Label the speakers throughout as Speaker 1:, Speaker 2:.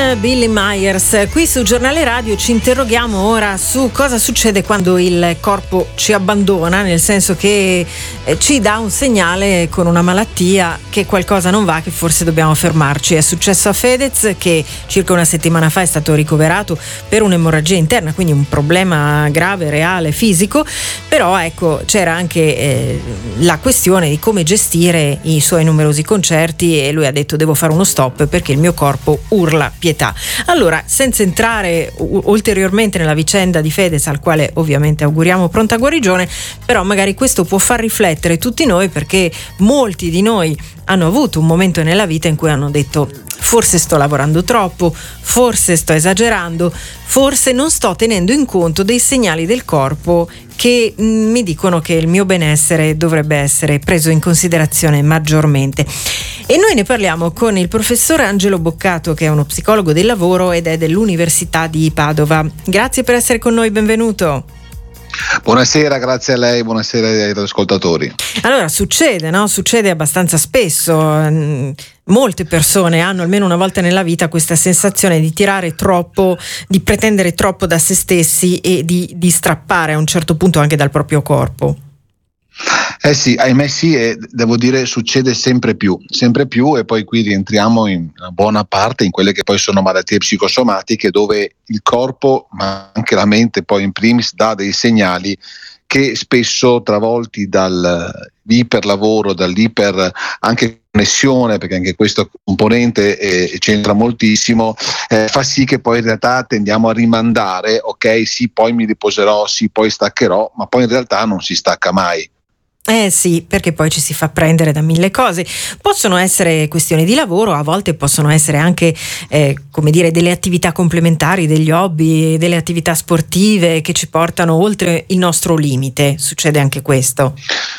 Speaker 1: Billy Myers. Qui su Giornale Radio ci interroghiamo ora su cosa succede quando il corpo ci abbandona, nel senso che ci dà un segnale con una malattia che qualcosa non va, che forse dobbiamo fermarci. È successo a Fedez, che circa una settimana fa è stato ricoverato per un'emorragia interna, quindi un problema grave, reale, fisico. Però ecco, c'era anche la questione di come gestire i suoi numerosi concerti, e lui ha detto: devo fare uno stop perché il mio corpo urla pietà. Allora, senza entrare ulteriormente nella vicenda di Fedez, al quale ovviamente auguriamo pronta guarigione, però magari questo può far riflettere tutti noi, perché molti di noi hanno avuto un momento nella vita in cui hanno detto: forse sto lavorando troppo, forse sto esagerando, forse non sto tenendo in conto dei segnali del corpo che mi dicono che il mio benessere dovrebbe essere preso in considerazione maggiormente. E noi ne parliamo con il professor Angelo Boccato, che è uno psicologo del lavoro ed è dell'Università di Padova. Grazie per essere con noi, benvenuto.
Speaker 2: Buonasera, grazie a lei, buonasera ai ascoltatori.
Speaker 1: Allora, succede, no? Succede abbastanza spesso. Molte persone hanno almeno una volta nella vita questa sensazione di tirare troppo, di pretendere troppo da se stessi e di strappare a un certo punto anche dal proprio corpo.
Speaker 2: Eh sì, ahimè sì, e devo dire succede sempre più, e poi qui rientriamo in una buona parte in quelle che poi sono malattie psicosomatiche, dove il corpo, ma anche la mente poi in primis, dà dei segnali che spesso, travolti dall'iperlavoro, dall'iper anche connessione, perché anche questo componente c'entra moltissimo, fa sì che poi in realtà tendiamo a rimandare: ok, sì, poi mi riposerò, sì, poi staccherò, ma poi in realtà non si stacca mai.
Speaker 1: Sì, perché poi ci si fa prendere da mille cose. Possono essere questioni di lavoro, a volte possono essere anche delle attività complementari, degli hobby, delle attività sportive che ci portano oltre il nostro limite. Succede anche questo?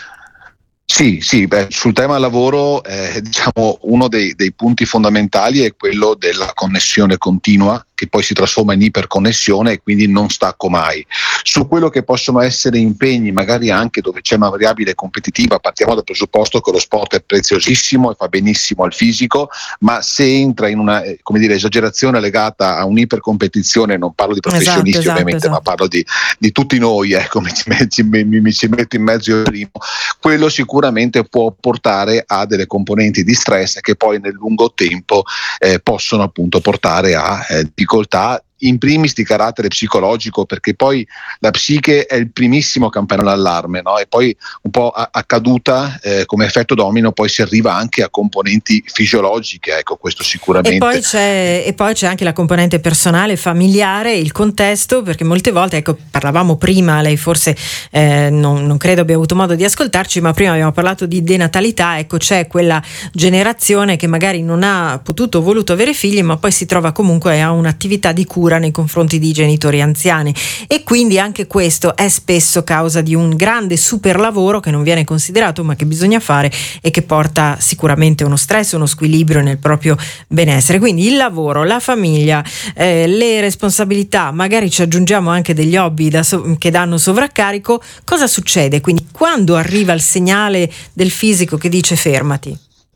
Speaker 2: Sì, sul tema lavoro diciamo uno dei punti fondamentali è quello della connessione continua, che poi si trasforma in iperconnessione e quindi non stacco mai. Su quello che possono essere impegni, magari anche dove c'è una variabile competitiva, partiamo dal presupposto che lo sport è preziosissimo e fa benissimo al fisico, ma se entra in una esagerazione legata a un'ipercompetizione, non parlo di professionisti ovviamente, ma parlo di tutti noi, mi ci metto in mezzo io primo, quello sicuramente può portare a delle componenti di stress che poi nel lungo tempo possono appunto portare a difficoltà, in primis di carattere psicologico, perché poi la psiche è il primissimo campanello d'allarme, no? E poi un po' a caduta, come effetto domino, poi si arriva anche a componenti fisiologiche, ecco, questo sicuramente.
Speaker 1: E poi c'è anche la componente personale, familiare, il contesto, perché molte volte, ecco, parlavamo prima, lei forse non credo abbia avuto modo di ascoltarci, ma prima abbiamo parlato di denatalità. Ecco, c'è quella generazione che magari non ha potuto o voluto avere figli, ma poi si trova comunque a un'attività di cura nei confronti di genitori anziani, e quindi anche questo è spesso causa di un grande super lavoro che non viene considerato, ma che bisogna fare e che porta sicuramente uno stress, uno squilibrio nel proprio benessere. Quindi il lavoro, la famiglia, le responsabilità, magari ci aggiungiamo anche degli hobby che danno sovraccarico. Cosa succede? Quindi quando arriva il segnale del fisico che dice fermati?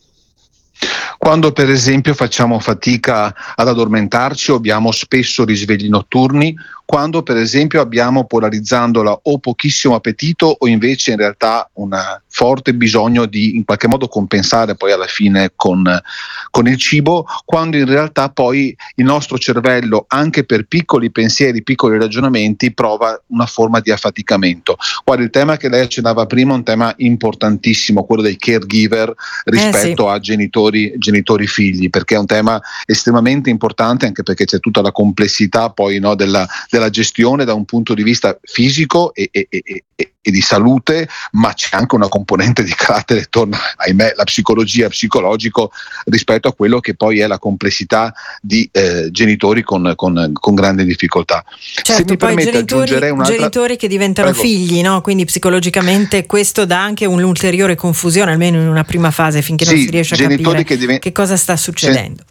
Speaker 2: Quando per esempio facciamo fatica ad addormentarci o abbiamo spesso risvegli notturni, quando per esempio abbiamo, polarizzandola, o pochissimo appetito o invece in realtà un forte bisogno di in qualche modo compensare poi alla fine con il cibo, quando in realtà poi il nostro cervello, anche per piccoli pensieri, piccoli ragionamenti, prova una forma di affaticamento. Guarda, il tema che lei accennava prima è un tema importantissimo, quello dei caregiver rispetto a genitori figli, perché è un tema estremamente importante, anche perché c'è tutta la complessità poi, no, della gestione da un punto di vista fisico e di salute, ma c'è anche una componente di carattere, torna ahimè la psicologia, psicologico, rispetto a quello che poi è la complessità di genitori con grandi difficoltà.
Speaker 1: Certo,
Speaker 2: se mi
Speaker 1: poi
Speaker 2: permette, aggiungerei un'altra...
Speaker 1: genitori che diventano figli, no? Quindi psicologicamente questo dà anche un'ulteriore confusione, almeno in una prima fase, finché non si riesce a capire che cosa sta succedendo.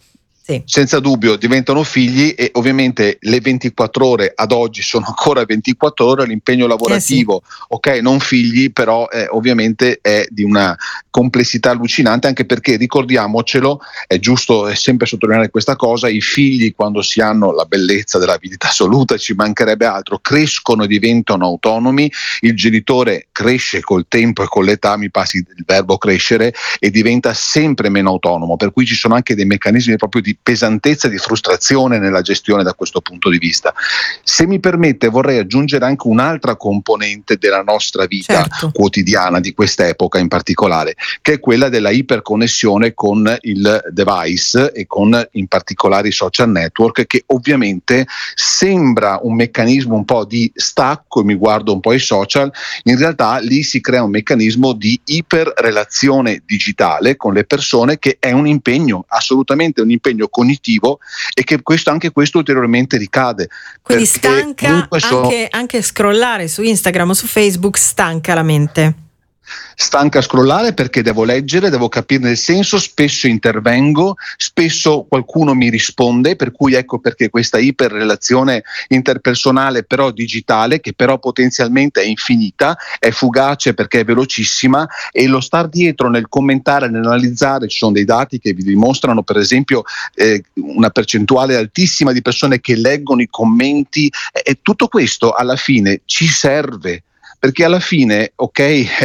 Speaker 1: Sì.
Speaker 2: Senza dubbio diventano figli, e ovviamente le 24 ore ad oggi sono ancora 24 ore, l'impegno lavorativo, ok, non figli, però ovviamente è di una complessità allucinante, anche perché ricordiamocelo, è giusto sempre sottolineare questa cosa: i figli, quando si hanno la bellezza della vita assoluta, ci mancherebbe altro, crescono e diventano autonomi, il genitore cresce col tempo e con l'età, mi passi il verbo crescere, e diventa sempre meno autonomo, per cui ci sono anche dei meccanismi proprio di pesantezza e di frustrazione nella gestione da questo punto di vista. Se mi permette, vorrei aggiungere anche un'altra componente della nostra vita quotidiana, di quest'epoca in particolare, che è quella della iperconnessione con il device e con in particolare i social network, che ovviamente sembra un meccanismo un po' di stacco, e mi guardo un po' i social, in realtà lì si crea un meccanismo di iperrelazione digitale con le persone, che è un impegno, assolutamente un impegno cognitivo, e che anche questo ulteriormente ricade.
Speaker 1: Quindi stanca anche scrollare su Instagram o su Facebook, stanca la mente.
Speaker 2: Stanca a scrollare, perché devo leggere, devo capire il senso, spesso intervengo, spesso qualcuno mi risponde, per cui ecco perché questa iperrelazione interpersonale, però digitale, che però potenzialmente è infinita, è fugace perché è velocissima, e lo star dietro nel commentare, nell'analizzare, ci sono dei dati che vi dimostrano per esempio una percentuale altissima di persone che leggono i commenti, e tutto questo alla fine ci serve. Perché alla fine, ok,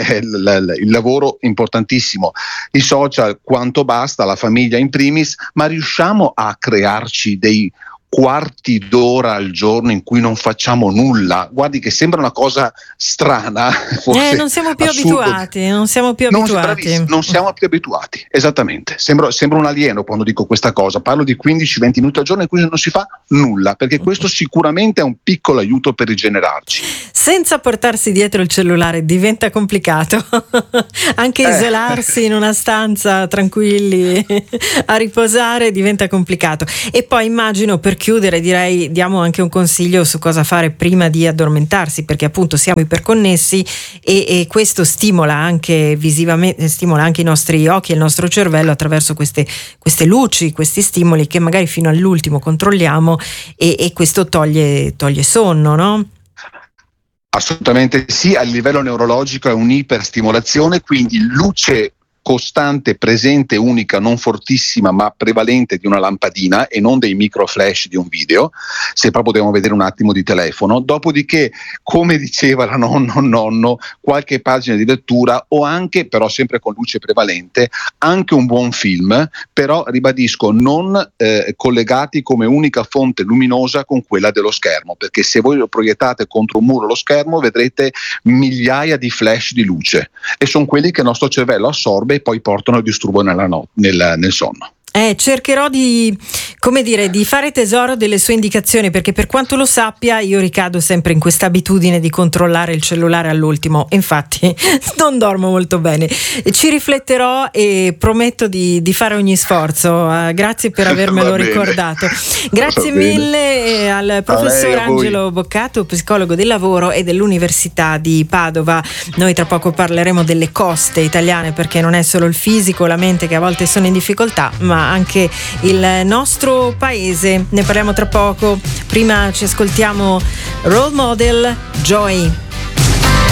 Speaker 2: il lavoro importantissimo, i social quanto basta, la famiglia in primis, ma riusciamo a crearci dei quarti d'ora al giorno in cui non facciamo nulla? Guardi che sembra una cosa strana, forse
Speaker 1: non siamo più
Speaker 2: assurdo.
Speaker 1: abituati, non siamo più
Speaker 2: abituati, esattamente, sembra un alieno quando dico questa cosa. Parlo di 15-20 minuti al giorno in cui non si fa nulla, perché questo sicuramente è un piccolo aiuto per rigenerarci.
Speaker 1: Senza portarsi dietro il cellulare diventa complicato anche isolarsi in una stanza tranquilli a riposare diventa complicato. E poi immagino, per chiudere, direi, diamo anche un consiglio su cosa fare prima di addormentarsi, perché appunto siamo iperconnessi e questo stimola anche visivamente, stimola anche i nostri occhi e il nostro cervello attraverso queste luci, questi stimoli che magari fino all'ultimo controlliamo, e questo toglie sonno, no?
Speaker 2: Assolutamente sì, a livello neurologico è un'iperstimolazione, quindi luce costante, presente, unica, non fortissima ma prevalente, di una lampadina e non dei micro flash di un video, se proprio dobbiamo vedere un attimo di telefono. Dopodiché, come diceva la nonno, qualche pagina di lettura, o anche, però sempre con luce prevalente, anche un buon film, però ribadisco, non collegati come unica fonte luminosa con quella dello schermo, perché se voi lo proiettate contro un muro lo schermo vedrete migliaia di flash di luce, e sono quelli che il nostro cervello assorbe e poi portano il disturbo nel sonno.
Speaker 1: Cercherò di fare tesoro delle sue indicazioni, perché per quanto lo sappia io ricado sempre in questa abitudine di controllare il cellulare all'ultimo, infatti non dormo molto bene. Ci rifletterò e prometto di fare ogni sforzo. Grazie per avermelo ricordato. Grazie mille al professor Angelo Boccato, psicologo del lavoro e dell'Università di Padova. Noi tra poco parleremo delle coste italiane, perché non è solo il fisico, la mente che a volte sono in difficoltà, ma anche il nostro paese. Ne parliamo tra poco. Prima ci ascoltiamo Role Model, Joy.